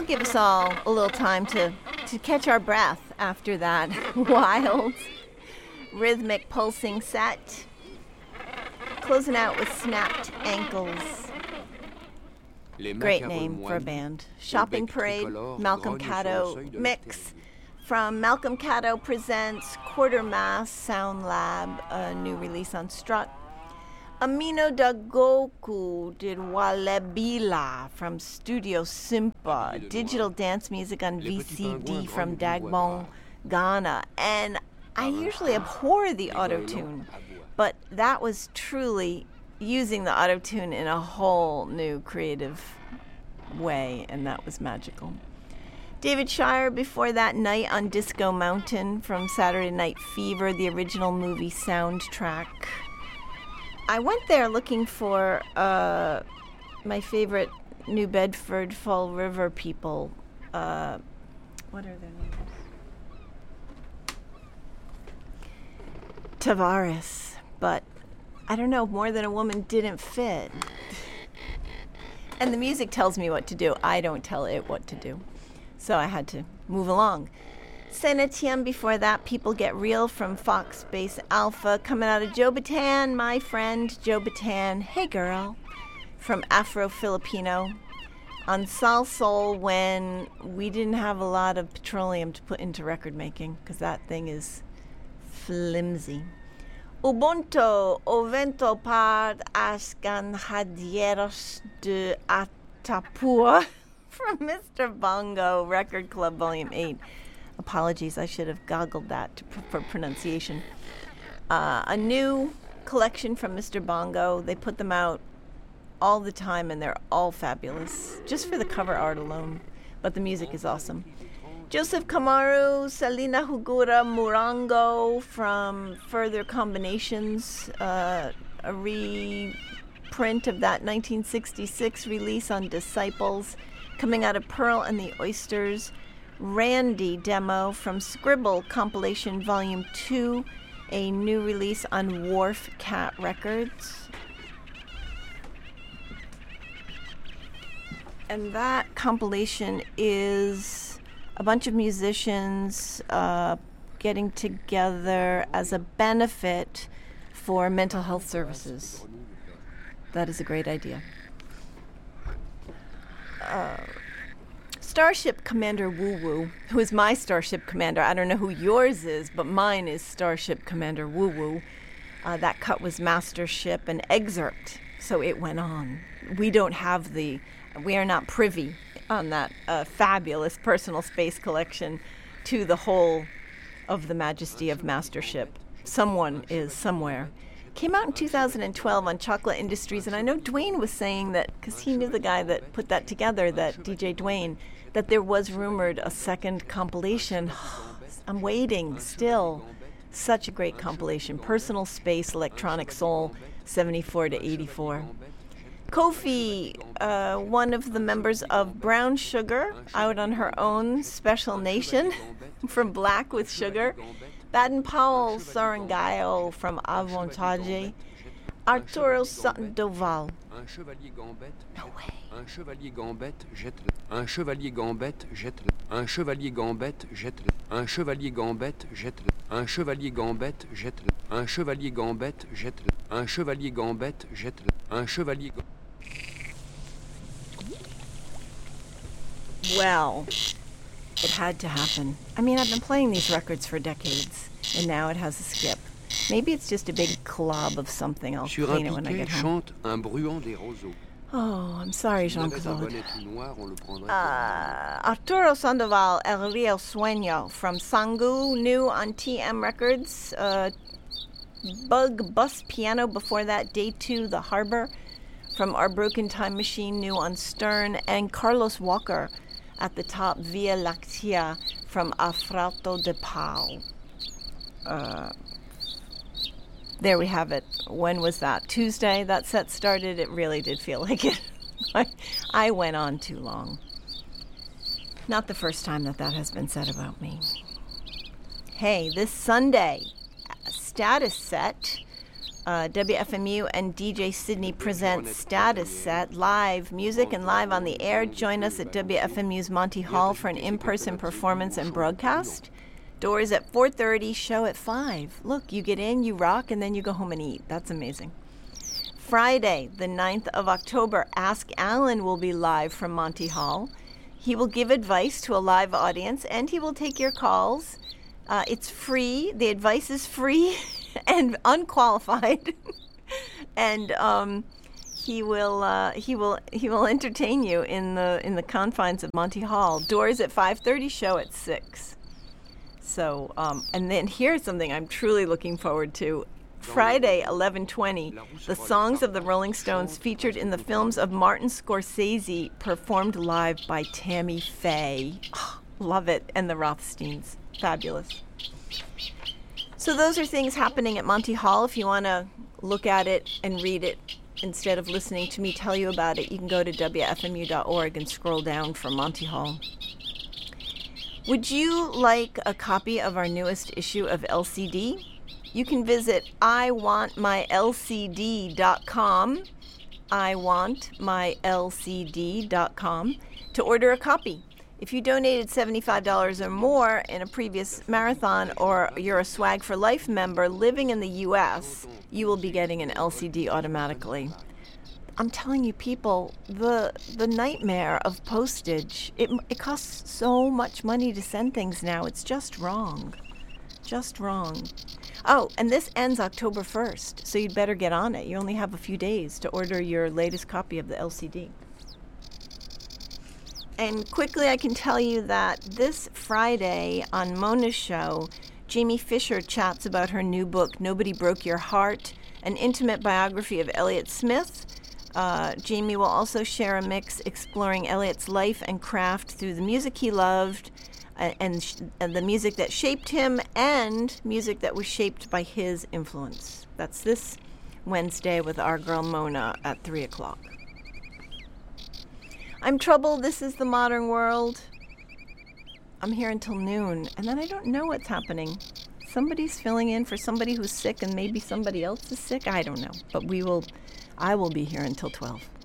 give us all a little time to catch our breath after that wild, rhythmic pulsing set. Closing out with Snapped Ankles. Great name for a band. Shopping Parade, Malcolm Caddo mix from Malcolm Caddo Presents Quartermass Sound Lab, a new release on Strut. Amino da Goku did Walebila from Studio Simpa, digital dance music on VCD from Dagbon, Ghana. And I usually abhor the auto-tune, but that was truly using the auto-tune in a whole new creative way, and that was magical. David Shire before that, Night on Disco Mountain from Saturday Night Fever, the original movie soundtrack. I went there looking for my favorite New Bedford Fall River people. What are their names? Tavares. But I don't know, More Than a Woman didn't fit. And the music tells me what to do. I don't tell it what to do. So I had to move along. Saint Etienne before that, People Get Real from Fox Base Alpha, coming out of Joe Bataan, my friend Joe Bataan, hey girl, from Afro-Filipino, on Sal Soul when we didn't have a lot of petroleum to put into record making, because that thing is flimsy. Ubuntu, o vento par as ganadieros de Atapua from Mr. Bongo, Record Club Volume 8. Apologies, I should have goggled that for pronunciation. A new collection from Mr. Bongo. They put them out all the time, and they're all fabulous, just for the cover art alone. But the music is awesome. Joseph Kamaru, Salina Hugura, Murango from Further Combinations, a reprint of that 1966 release on Disciples, coming out of Pearl and the Oysters. Randy demo from Scribble compilation volume 2, a new release on Wharf Cat Records. And that compilation is a bunch of musicians getting together as a benefit for mental health services. That is a great idea. Starship Commander Woo Woo, who is my Starship Commander. I don't know who yours is, but mine is Starship Commander Woo Woo. That cut was Mastership, an excerpt, so it went on. We are not privy on that fabulous personal space collection to the whole of the majesty of Mastership. Someone is somewhere. Came out in 2012 on Chocolate Industries, and I know Dwayne was saying that, because he knew the guy that put that together, that DJ Dwayne, that there was rumored a second compilation. I'm waiting still. Such a great compilation. Personal Space, Electronic Soul, 74 to 84. Kofi, one of the members of Brown Sugar, out on her own, Special Nation, from Black with Sugar. Baden Powell Sarangayo from Avantage. Arturo Sandoval. No way. Un chevalier gambette jette. Un chevalier gambette jette. Un chevalier gambette jette. Un chevalier gambette jette. Un chevalier gambette jette. Un chevalier gambette jette. Un chevalier gambette jette. Un chevalier. Well, it had to happen. I mean, I've been playing these records for decades, and now it has a skip. Maybe it's just a big clob of something. I'll clean it when I get home. Oh, I'm sorry, Jean-Claude. Arturo Sandoval, El Rio Sueño from Sangu, new on TM Records. Bug Bus Piano before that, Day 2, The Harbor from Our Broken Time Machine, new on Stern. And Carlos Walker at the top, Via Lactea from Afrauto de Pau. There we have it. When was that? Tuesday that set started. It really did feel like it. I went on too long. Not the first time that has been said about me. Hey, this Sunday, Status Set, WFMU and DJ Sydney presents Status Set, live music and live on the air. Join us at WFMU's Monty Hall for an in-person performance and broadcast. Doors at 4:30, show at 5. Look, you get in, you rock, and then you go home and eat. That's amazing. Friday, the 9th of October, Ask Alan will be live from Monty Hall. He will give advice to a live audience, and he will take your calls. It's free. The advice is free and unqualified, and he will entertain you in the confines of Monty Hall. Doors at 5:30, show at 6. So, and then here's something I'm truly looking forward to. Friday, 11:20, the songs of the Rolling Stones featured in the films of Martin Scorsese performed live by Tammy Faye. Oh, love it. And the Rothsteins. Fabulous. So those are things happening at Monty Hall. If you want to look at it and read it instead of listening to me tell you about it, you can go to WFMU.org and scroll down for Monty Hall. Would you like a copy of our newest issue of LCD? You can visit iwantmylcd.com, iwantmylcd.com, to order a copy. If you donated $75 or more in a previous marathon, or you're a Swag for Life member living in the U.S., you will be getting an LCD automatically. I'm telling you, people, the nightmare of postage, it costs so much money to send things now. It's just wrong. Just wrong. Oh, and this ends October 1st, so you'd better get on it. You only have a few days to order your latest copy of the LCD. And quickly, I can tell you that this Friday on Mona's show, Jamie Fisher chats about her new book, Nobody Broke Your Heart, an intimate biography of Elliott Smith. Jamie will also share a mix exploring Elliott's life and craft through the music he loved, and the music that shaped him, and music that was shaped by his influence. That's this Wednesday with our girl Mona at 3 o'clock. I'm troubled. This is the modern world. I'm here until noon, and then I don't know what's happening. Somebody's filling in for somebody who's sick, and maybe somebody else is sick. I don't know, but I will be here until 12.